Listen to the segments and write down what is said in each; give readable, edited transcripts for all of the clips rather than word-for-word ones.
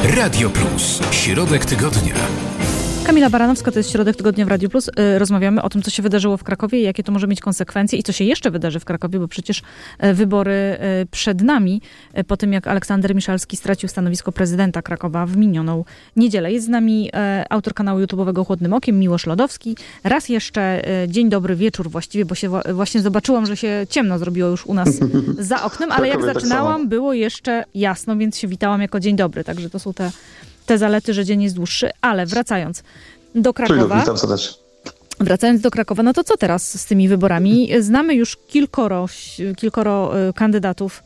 Radio Plus. Środek tygodnia. Kamila Baranowska, to jest Środek Tygodnia w Radiu Plus. Rozmawiamy o tym, co się wydarzyło w Krakowie, jakie to może mieć konsekwencje i co się jeszcze wydarzy w Krakowie, bo przecież wybory przed nami, po tym jak Aleksander Miszalski stracił stanowisko prezydenta Krakowa w minioną niedzielę. Jest z nami autor kanału YouTube'owego Chłodnym Okiem, Miłosz Lodowski. Raz jeszcze dzień dobry, wieczór właściwie, bo się właśnie zobaczyłam, że się ciemno zrobiło już u nas za oknem, ale jak zaczynałam, było jeszcze jasno, więc się witałam jako dzień dobry. Także to są te zalety, że dzień jest dłuższy, ale wracając do Krakowa. Witam serdecznie. Wracając do Krakowa, no to co teraz z tymi wyborami? Znamy już kilkoro kandydatów,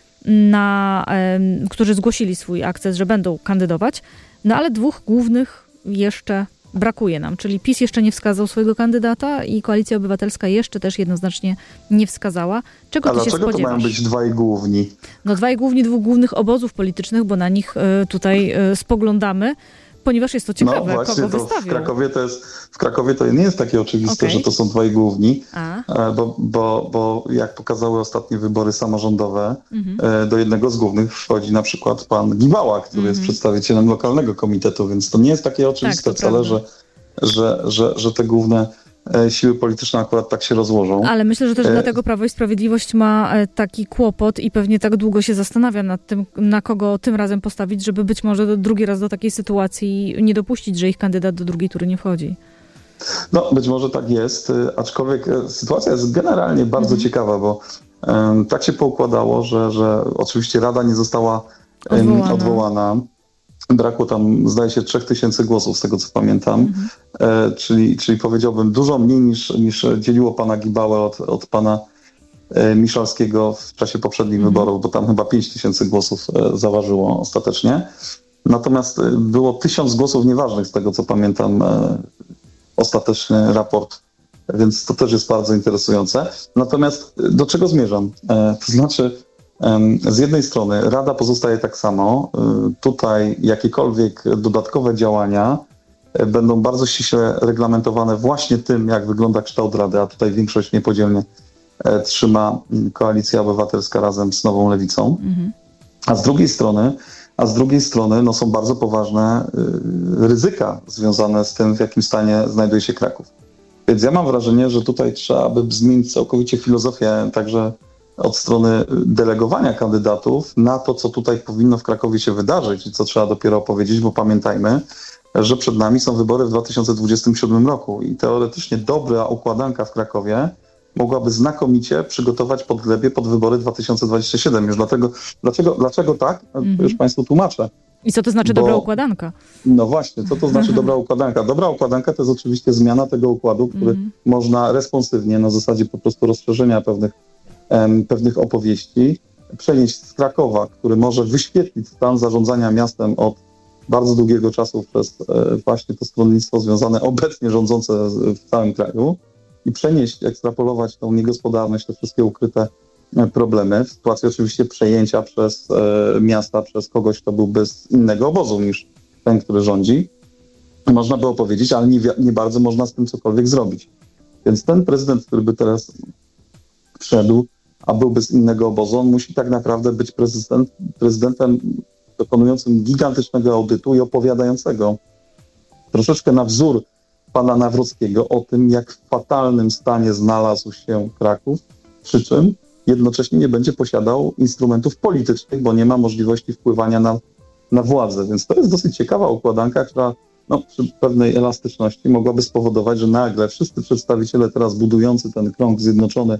którzy zgłosili swój akces, że będą kandydować, no ale dwóch głównych jeszcze brakuje nam, czyli PiS jeszcze nie wskazał swojego kandydata i Koalicja Obywatelska jeszcze też jednoznacznie nie wskazała. Czego ty się spodziewasz? Dlaczego to mają być dwaj główni? No dwaj główni dwóch głównych obozów politycznych, bo na nich tutaj spoglądamy, ponieważ jest to ciekawe, no właśnie, kogo wystawią. W Krakowie to nie jest takie oczywiste, że to są dwaj główni, bo jak pokazały ostatnie wybory samorządowe, do jednego z głównych wchodzi na przykład pan Gibała, który jest przedstawicielem lokalnego komitetu, więc to nie jest takie oczywiste wcale, że te główne siły polityczne akurat tak się rozłożą. Ale myślę, że też dlatego Prawo i Sprawiedliwość ma taki kłopot i pewnie tak długo się zastanawia nad tym, na kogo tym razem postawić, żeby być może drugi raz do takiej sytuacji nie dopuścić, że ich kandydat do drugiej tury nie wchodzi. No, być może tak jest, aczkolwiek sytuacja jest generalnie bardzo ciekawa, bo tak się poukładało, że oczywiście Rada nie została odwołana. Brakło tam, zdaje się, 3000 głosów, z tego co pamiętam. Czyli powiedziałbym dużo mniej niż dzieliło pana Gibałę od pana Miszalskiego w czasie poprzednich wyborów, bo tam chyba 5000 głosów zaważyło ostatecznie. Natomiast było 1000 głosów nieważnych, z tego co pamiętam, ostateczny raport, więc to też jest bardzo interesujące. Natomiast do czego zmierzam? To znaczy, z jednej strony Rada pozostaje tak samo. Tutaj jakiekolwiek dodatkowe działania będą bardzo ściśle reglamentowane właśnie tym, jak wygląda kształt Rady, a tutaj większość niepodzielnie trzyma Koalicja Obywatelska razem z Nową Lewicą. A z drugiej strony no, są bardzo poważne ryzyka związane z tym, w jakim stanie znajduje się Kraków. Więc ja mam wrażenie, że tutaj trzeba by zmienić całkowicie filozofię także od strony delegowania kandydatów na to, co tutaj powinno w Krakowie się wydarzyć i co trzeba dopiero opowiedzieć, bo pamiętajmy, że przed nami są wybory w 2027 roku i teoretycznie dobra układanka w Krakowie mogłaby znakomicie przygotować podglebie pod wybory 2027. Już dlaczego tak? Już Państwu tłumaczę. I co to znaczy dobra układanka? No właśnie, co to znaczy dobra układanka? Dobra układanka to jest oczywiście zmiana tego układu, który można responsywnie, na zasadzie po prostu rozszerzenia pewnych opowieści, przenieść z Krakowa, który może wyświetlić stan zarządzania miastem od bardzo długiego czasu przez właśnie to stronnictwo związane obecnie rządzące w całym kraju i przenieść, ekstrapolować tą niegospodarność, te wszystkie ukryte problemy w sytuacji oczywiście przejęcia przez miasta, przez kogoś, kto byłby z innego obozu niż ten, który rządzi. Można by opowiedzieć, ale nie bardzo można z tym cokolwiek zrobić. Więc ten prezydent, który by teraz wszedł, a byłby z innego obozu, on musi tak naprawdę być prezydentem dokonującym gigantycznego audytu i opowiadającego troszeczkę na wzór pana Nawrockiego o tym, jak w fatalnym stanie znalazł się Kraków, przy czym jednocześnie nie będzie posiadał instrumentów politycznych, bo nie ma możliwości wpływania na władzę. Więc to jest dosyć ciekawa układanka, która przy pewnej elastyczności mogłaby spowodować, że nagle wszyscy przedstawiciele teraz budujący ten krąg zjednoczony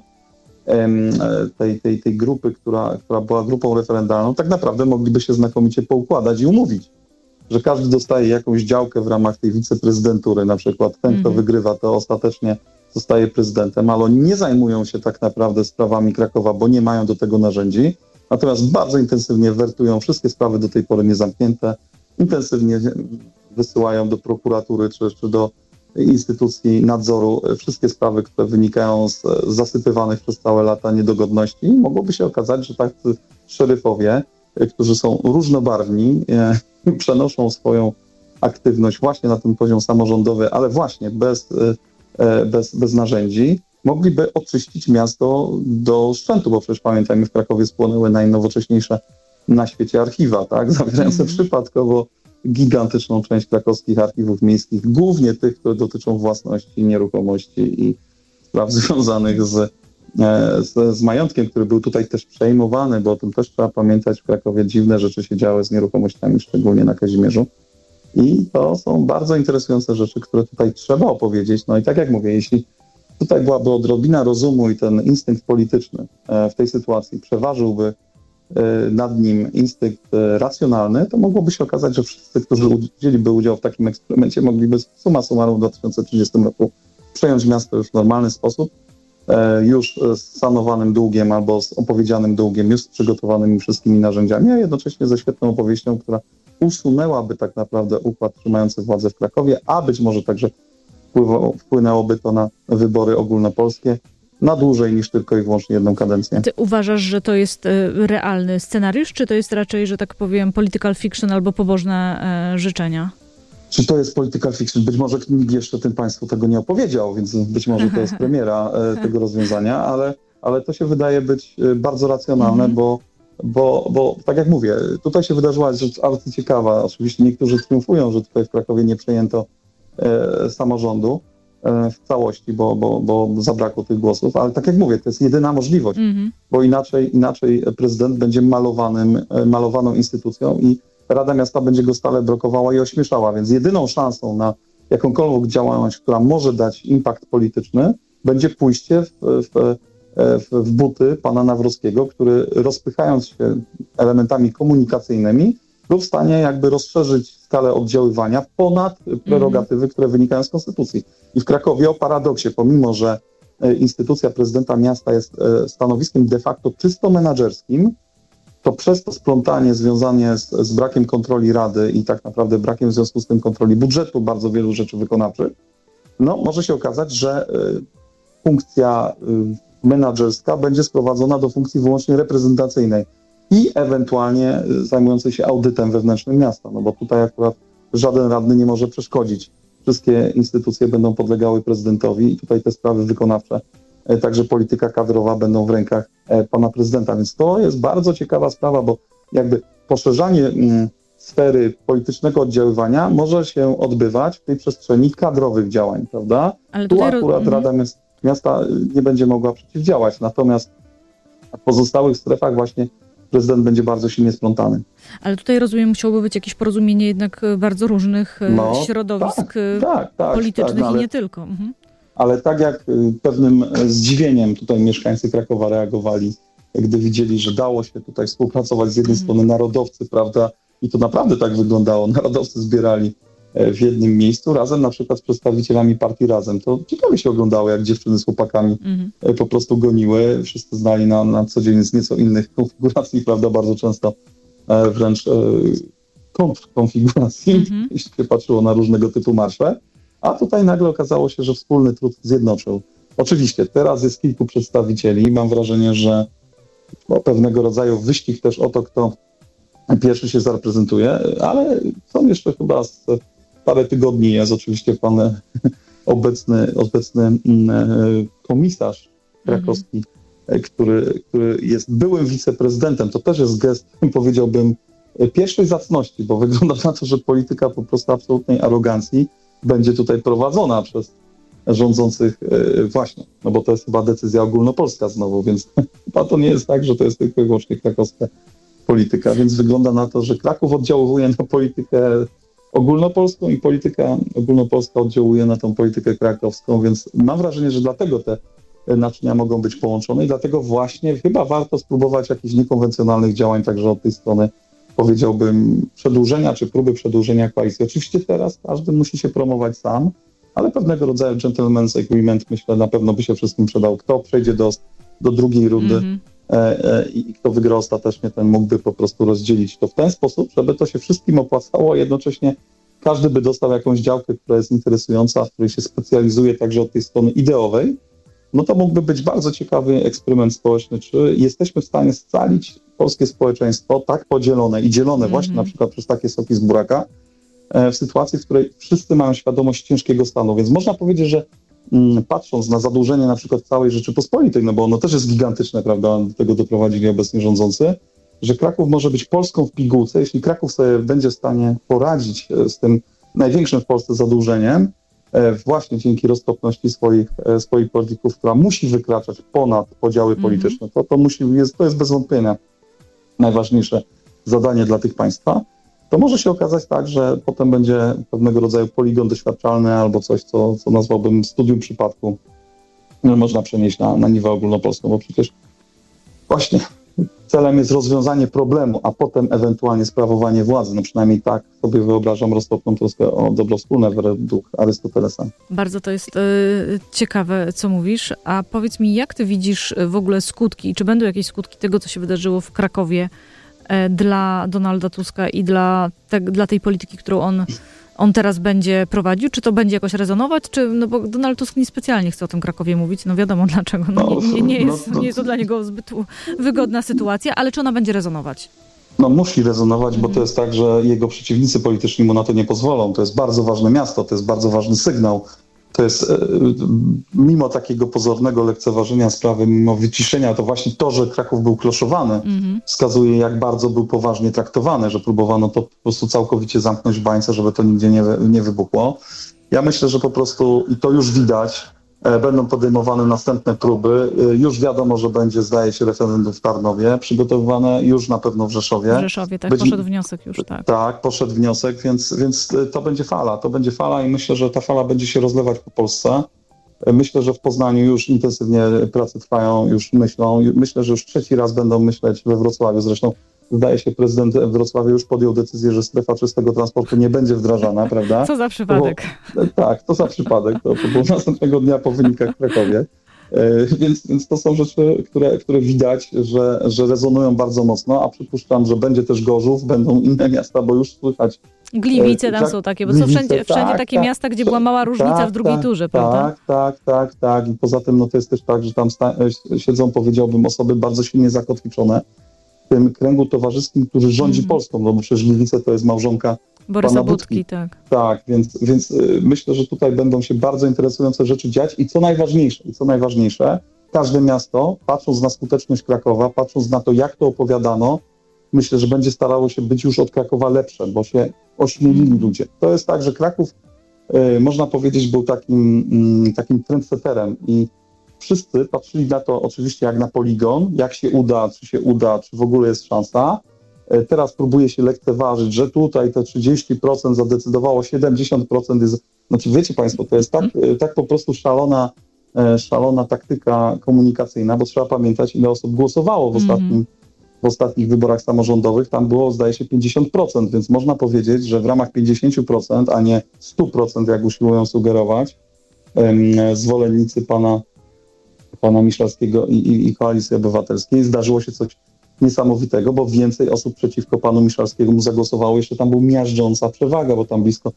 tej grupy, która była grupą referendalną, tak naprawdę mogliby się znakomicie poukładać i umówić, że każdy dostaje jakąś działkę w ramach tej wiceprezydentury, na przykład ten, kto wygrywa, to ostatecznie zostaje prezydentem, ale oni nie zajmują się tak naprawdę sprawami Krakowa, bo nie mają do tego narzędzi, natomiast bardzo intensywnie wertują wszystkie sprawy do tej pory niezamknięte, intensywnie wysyłają do prokuratury czy do instytucji nadzoru wszystkie sprawy, które wynikają z zasypywanych przez całe lata niedogodności. Mogłoby się okazać, że tacy szeryfowie, którzy są różnobarwni, przenoszą swoją aktywność właśnie na ten poziom samorządowy, ale właśnie bez narzędzi, mogliby oczyścić miasto do szczętu, bo przecież pamiętajmy, w Krakowie spłonęły najnowocześniejsze na świecie archiwa, tak? Zawierające przypadkowo gigantyczną część krakowskich archiwów miejskich, głównie tych, które dotyczą własności, nieruchomości i spraw związanych z majątkiem, który był tutaj też przejmowany, bo o tym też trzeba pamiętać, w Krakowie dziwne rzeczy się działy z nieruchomościami, szczególnie na Kazimierzu. I to są bardzo interesujące rzeczy, które tutaj trzeba opowiedzieć. No i tak jak mówię, jeśli tutaj byłaby odrobina rozumu i ten instynkt polityczny w tej sytuacji przeważyłby nad nim instynkt racjonalny, to mogłoby się okazać, że wszyscy, którzy wzięliby udział w takim eksperymencie, mogliby summa summarum w 2030 roku przejąć miasto już w normalny sposób, już z sanowanym długiem albo z opowiedzianym długiem, już z przygotowanymi wszystkimi narzędziami, a jednocześnie ze świetną opowieścią, która usunęłaby tak naprawdę układ trzymający władzę w Krakowie, a być może także wpłynęłoby to na wybory ogólnopolskie na dłużej niż tylko i wyłącznie jedną kadencję. Ty uważasz, że to jest realny scenariusz, czy to jest raczej, że tak powiem, political fiction albo pobożne życzenia? Czy to jest political fiction? Być może nikt jeszcze tym państwu tego nie opowiedział, więc być może to jest premiera tego rozwiązania, ale to się wydaje być bardzo racjonalne, bo tak jak mówię, tutaj się wydarzyła rzecz arcyciekawa. Oczywiście niektórzy triumfują, że tutaj w Krakowie nie przejęto samorządu w całości, bo zabrakło tych głosów, ale tak jak mówię, to jest jedyna możliwość, bo inaczej prezydent będzie malowaną instytucją i Rada Miasta będzie go stale blokowała i ośmieszała, więc jedyną szansą na jakąkolwiek działalność, która może dać impact polityczny, będzie pójście w buty pana Nawrockiego, który rozpychając się elementami komunikacyjnymi, był w stanie jakby rozszerzyć skalę oddziaływania ponad prerogatywy, które wynikają z konstytucji. I w Krakowie o paradoksie, pomimo że instytucja prezydenta miasta jest stanowiskiem de facto czysto menadżerskim, to przez to splątanie związane z brakiem kontroli Rady i tak naprawdę brakiem w związku z tym kontroli budżetu bardzo wielu rzeczy wykonawczych, no może się okazać, że funkcja menadżerska będzie sprowadzona do funkcji wyłącznie reprezentacyjnej i ewentualnie zajmującej się audytem wewnętrznym miasta, no bo tutaj akurat żaden radny nie może przeszkodzić. Wszystkie instytucje będą podlegały prezydentowi i tutaj te sprawy wykonawcze, także polityka kadrowa będą w rękach pana prezydenta. Więc to jest bardzo ciekawa sprawa, bo jakby poszerzanie sfery politycznego oddziaływania może się odbywać w tej przestrzeni kadrowych działań, prawda? Ale tu akurat Rada Miasta nie będzie mogła przeciwdziałać, natomiast w pozostałych strefach właśnie prezydent będzie bardzo silnie splątany. Ale tutaj rozumiem, musiałoby być jakieś porozumienie jednak bardzo różnych środowisk politycznych i nie tylko. Ale tak jak pewnym zdziwieniem tutaj mieszkańcy Krakowa reagowali, gdy widzieli, że dało się tutaj współpracować z jednej strony narodowcy, prawda, i to naprawdę tak wyglądało, narodowcy zbierali w jednym miejscu razem na przykład z przedstawicielami partii Razem. To ciekawie się oglądało, jak dziewczyny z chłopakami po prostu goniły. Wszyscy znali na co dzień z nieco innych konfiguracji, prawda, bardzo często wręcz kontrkonfiguracji, jeśli się patrzyło na różnego typu marsze. A tutaj nagle okazało się, że wspólny trud zjednoczył. Oczywiście teraz jest kilku przedstawicieli i mam wrażenie, że pewnego rodzaju wyścig też o to, kto pierwszy się zareprezentuje, ale są jeszcze chyba parę tygodni jest oczywiście pan obecny komisarz krakowski, który jest byłym wiceprezydentem. To też jest gest, powiedziałbym, pierwszej zacności, bo wygląda na to, że polityka po prostu absolutnej arogancji będzie tutaj prowadzona przez rządzących właśnie, no bo to jest chyba decyzja ogólnopolska znowu, więc chyba to nie jest tak, że to jest tylko i wyłącznie krakowska polityka, więc wygląda na to, że Kraków oddziałuje na politykę ogólnopolską i polityka ogólnopolska oddziałuje na tą politykę krakowską, więc mam wrażenie, że dlatego te naczynia mogą być połączone i dlatego właśnie chyba warto spróbować jakichś niekonwencjonalnych działań także od tej strony, powiedziałbym, przedłużenia czy próby przedłużenia koalicji. Oczywiście teraz każdy musi się promować sam, ale pewnego rodzaju gentleman's agreement, myślę, na pewno by się wszystkim przydał. Kto przejdzie do drugiej rundy i kto wygra ostatecznie, ten mógłby po prostu rozdzielić to w ten sposób, żeby to się wszystkim opłacało, a jednocześnie każdy by dostał jakąś działkę, która jest interesująca, w której się specjalizuje także od tej strony ideowej. No to mógłby być bardzo ciekawy eksperyment społeczny, czy jesteśmy w stanie scalić polskie społeczeństwo tak podzielone i dzielone właśnie na przykład przez takie soki z buraka, w sytuacji, w której wszyscy mają świadomość ciężkiego stanu. Więc można powiedzieć, że patrząc na zadłużenie na przykład całej Rzeczypospolitej, no bo ono też jest gigantyczne, prawda, do tego doprowadzili obecnie rządzący, że Kraków może być Polską w pigułce, jeśli Kraków sobie będzie w stanie poradzić z tym największym w Polsce zadłużeniem, właśnie dzięki roztropności swoich polityków, która musi wykraczać ponad podziały polityczne. To jest bez wątpienia najważniejsze zadanie dla tych państwa. To może się okazać tak, że potem będzie pewnego rodzaju poligon doświadczalny albo coś, co nazwałbym studium przypadku, można przenieść na niwę ogólnopolską, bo przecież właśnie celem jest rozwiązanie problemu, a potem ewentualnie sprawowanie władzy. No przynajmniej tak sobie wyobrażam roztropną troskę o dobro wspólne według Arystotelesa. Bardzo to jest ciekawe, co mówisz. A powiedz mi, jak ty widzisz w ogóle skutki? Czy będą jakieś skutki tego, co się wydarzyło w Krakowie dla Donalda Tuska i dla tej polityki, którą on teraz będzie prowadził? Czy to będzie jakoś rezonować? No bo Donald Tusk niespecjalnie chce o tym Krakowie mówić. No wiadomo dlaczego. Nie jest to dla niego zbyt wygodna sytuacja, ale czy ona będzie rezonować? No musi rezonować, bo to jest tak, że jego przeciwnicy polityczni mu na to nie pozwolą. To jest bardzo ważne miasto, to jest bardzo ważny sygnał. To jest, mimo takiego pozornego lekceważenia sprawy, mimo wyciszenia, to właśnie to, że Kraków był kloszowany, wskazuje, jak bardzo był poważnie traktowany, że próbowano to po prostu całkowicie zamknąć w bańce, żeby to nigdzie nie wybuchło. Ja myślę, że po prostu, i to już widać, będą podejmowane następne próby. Już wiadomo, że będzie, zdaje się, referendum w Tarnowie, przygotowywane już na pewno w Rzeszowie. W Rzeszowie, tak, poszedł wniosek już, tak. Tak, poszedł wniosek, więc to będzie fala i myślę, że ta fala będzie się rozlewać po Polsce. Myślę, że w Poznaniu już intensywnie prace trwają, już myślą. Myślę, że już trzeci raz będą myśleć we Wrocławiu. Zresztą zdaje się, prezydent Wrocławia już podjął decyzję, że strefa czystego transportu nie będzie wdrażana, prawda? Co za przypadek. Tak, to za przypadek. To było następnego dnia po wynikach w Krakowie. Więc to są rzeczy, które widać, że rezonują bardzo mocno, a przypuszczam, że będzie też Gorzów, będą inne miasta, bo już słychać. Gliwice tam są takie, bo są wszędzie takie miasta, gdzie była mała różnica w drugiej turze, prawda? Tak. I poza tym to jest też tak, że tam siedzą, powiedziałbym, osoby bardzo silnie zakotwiczone w tym kręgu towarzyskim, który rządzi Polską, no bo przecież Gliwice to jest małżonka Borysa Budki, tak. Tak, więc myślę, że tutaj będą się bardzo interesujące rzeczy dziać i co najważniejsze, każde miasto, patrząc na skuteczność Krakowa, patrząc na to, jak to opowiadano, myślę, że będzie starało się być już od Krakowa lepsze, bo się ośmielili ludzie. To jest tak, że Kraków, można powiedzieć, był takim trendsetterem i wszyscy patrzyli na to oczywiście jak na poligon, jak się uda, czy w ogóle jest szansa. Teraz próbuje się lekceważyć, że tutaj te 30% zadecydowało, 70% jest... Znaczy wiecie Państwo, to jest tak po prostu szalona taktyka komunikacyjna, bo trzeba pamiętać, ile osób głosowało w ostatnich wyborach samorządowych. Tam było, zdaje się, 50%, więc można powiedzieć, że w ramach 50%, a nie 100%, jak usiłują sugerować, zwolennicy pana Miszalskiego i Koalicji Obywatelskiej, zdarzyło się coś niesamowitego, bo więcej osób przeciwko panu Miszalskiemu zagłosowało, jeszcze tam była miażdżąca przewaga, bo tam blisko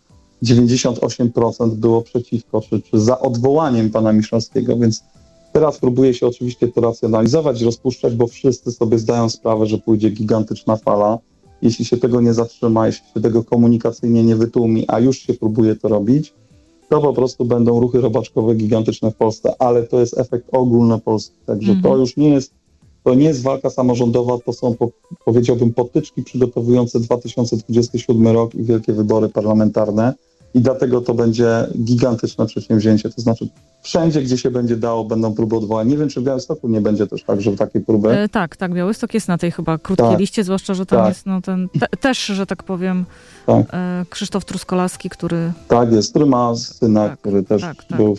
98% było przeciwko, czy za odwołaniem pana Miszalskiego, więc teraz próbuje się oczywiście to racjonalizować, rozpuszczać, bo wszyscy sobie zdają sprawę, że pójdzie gigantyczna fala. Jeśli się tego nie zatrzyma, jeśli się tego komunikacyjnie nie wytłumi, a już się próbuje to robić, to po prostu będą ruchy robaczkowe gigantyczne w Polsce, ale to jest efekt ogólnopolski, także to już nie jest walka samorządowa, to są, powiedziałbym, potyczki przygotowujące 2027 rok i wielkie wybory parlamentarne i dlatego to będzie gigantyczne przedsięwzięcie, to znaczy wszędzie, gdzie się będzie dało, będą próby odwołań. Nie wiem, czy w Białymstoku nie będzie też tak, że takiej próby. Tak, Białystok jest na tej chyba krótkiej liście, zwłaszcza, że tam jest też, że tak powiem, Krzysztof Truskolaski, który... Tak jest, który ma syna, który też był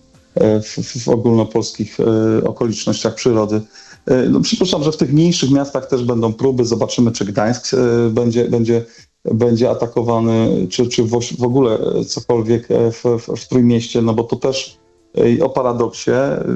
w ogólnopolskich okolicznościach przyrody. No, przypuszczam, że w tych mniejszych miastach też będą próby. Zobaczymy, czy Gdańsk będzie atakowany, czy w ogóle cokolwiek w Trójmieście, no bo to też o paradoksie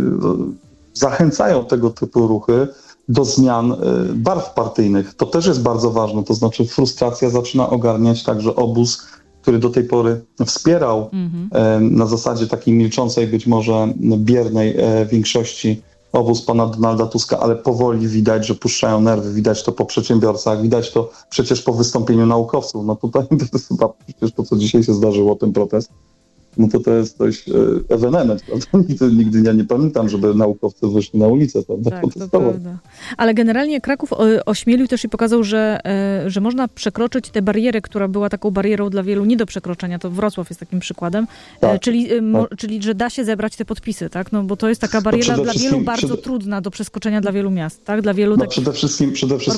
zachęcają tego typu ruchy do zmian barw partyjnych. To też jest bardzo ważne, to znaczy frustracja zaczyna ogarniać także obóz, który do tej pory wspierał na zasadzie takiej milczącej, być może biernej większości obóz pana Donalda Tuska, ale powoli widać, że puszczają nerwy, widać to po przedsiębiorcach, widać to przecież po wystąpieniu naukowców. No tutaj to jest chyba przecież to, co dzisiaj się zdarzyło, ten protest. no to jest coś ewenement, prawda? Nigdy ja nie pamiętam, żeby naukowcy wyszli na ulicę, prawda? Tak, to prawda. Ale generalnie Kraków ośmielił też i pokazał, że można przekroczyć tę barierę, która była taką barierą dla wielu nie do przekroczenia. To Wrocław jest takim przykładem. Tak, czyli że da się zebrać te podpisy, tak? No bo to jest taka bariera dla wielu bardzo trudna do przeskoczenia dla wielu miast, tak? Dla wielu przede wszystkim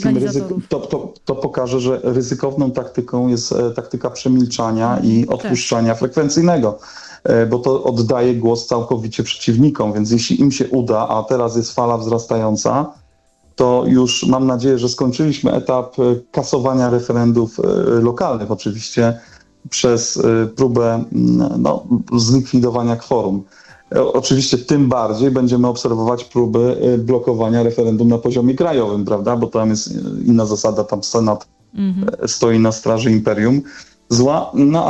to pokaże, że ryzykowną taktyką jest taktyka przemilczania i odpuszczania frekwencyjnego, bo to oddaje głos całkowicie przeciwnikom, więc jeśli im się uda, a teraz jest fala wzrastająca, to już mam nadzieję, że skończyliśmy etap kasowania referendów lokalnych, oczywiście przez próbę zlikwidowania kworum. Oczywiście tym bardziej będziemy obserwować próby blokowania referendum na poziomie krajowym, prawda, bo tam jest inna zasada, tam Senat stoi na straży imperium zła, no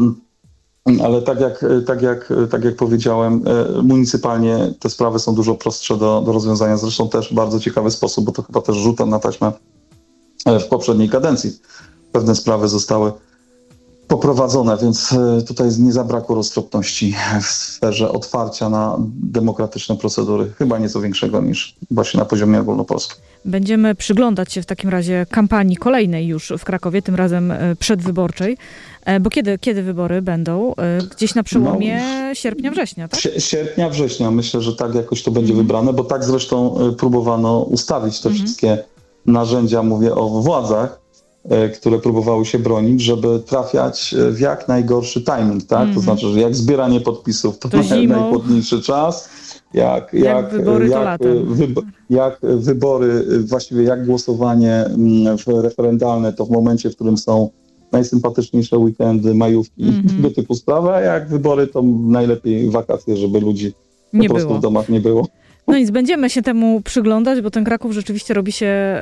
ale tak jak powiedziałem, municypalnie te sprawy są dużo prostsze do rozwiązania. Zresztą też w bardzo ciekawy sposób, bo to chyba też rzutem na taśmę w poprzedniej kadencji pewne sprawy zostały poprowadzone, więc tutaj nie zabrakło roztropności w sferze otwarcia na demokratyczne procedury. Chyba nieco większego niż właśnie na poziomie ogólnopolskim. Będziemy przyglądać się w takim razie kampanii kolejnej już w Krakowie, tym razem przedwyborczej. Bo kiedy wybory będą? Gdzieś na przełomie sierpnia, września, tak? Sierpnia, września. Myślę, że tak jakoś to będzie wybrane, bo tak zresztą próbowano ustawić te wszystkie narzędzia, mówię o władzach, które próbowały się bronić, żeby trafiać w jak najgorszy timing, tak? To znaczy, że jak zbieranie podpisów to najpłodniejszy czas, jak wybory to latem. Jak wybory, właściwie jak głosowanie referendalne to w momencie, w którym są najsympatyczniejsze weekendy, majówki i tego typu sprawy, a jak wybory to najlepiej wakacje, żeby ludzi po prostu w domach nie było. No nic, będziemy się temu przyglądać, bo ten Kraków rzeczywiście robi się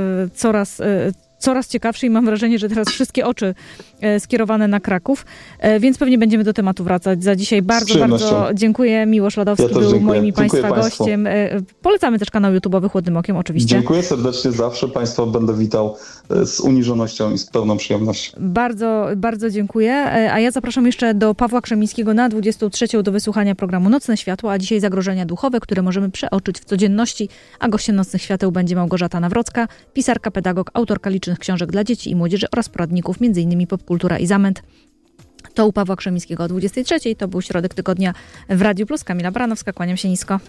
coraz ciekawszy i mam wrażenie, że teraz wszystkie oczy skierowane na Kraków, więc pewnie będziemy do tematu wracać. Za dzisiaj bardzo dziękuję. Miłosz Ladowski był moim i Państwa gościem. Polecamy też kanał YouTube'owy Chłodnym Okiem oczywiście. Dziękuję serdecznie zawsze. Państwa będę witał z uniżonością i z pełną przyjemnością. Bardzo dziękuję. A ja zapraszam jeszcze do Pawła Krzemińskiego na 23 do wysłuchania programu Nocne Światło, a dzisiaj zagrożenia duchowe, które możemy przeoczyć w codzienności, a gościem Nocnych Świateł będzie Małgorzata Nawrocka, pisarka, pedagog, autorka licznych książek dla dzieci i młodzieży oraz poradników, m.in. Popkultura i Zamęt. To u Pawła Krzemińskiego o 23. To był Środek Tygodnia w Radiu Plus. Kamila Baranowska, kłaniam się nisko.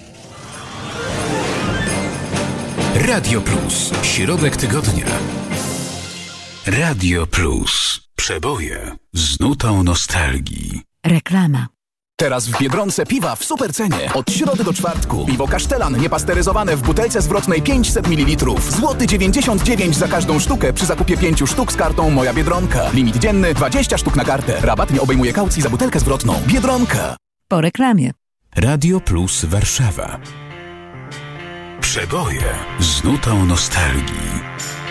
Radio Plus. Środek Tygodnia. Radio Plus. Przeboje z nutą nostalgii. Reklama. Teraz w Biedronce piwa w supercenie. Od środy do czwartku. Piwo Kasztelan niepasteryzowane w butelce zwrotnej 500 ml. Złoty 99 za każdą sztukę przy zakupie 5 sztuk z kartą Moja Biedronka. Limit dzienny 20 sztuk na kartę. Rabat nie obejmuje kaucji za butelkę zwrotną. Biedronka. Po reklamie. Radio Plus Warszawa. Przeboje z nutą nostalgii.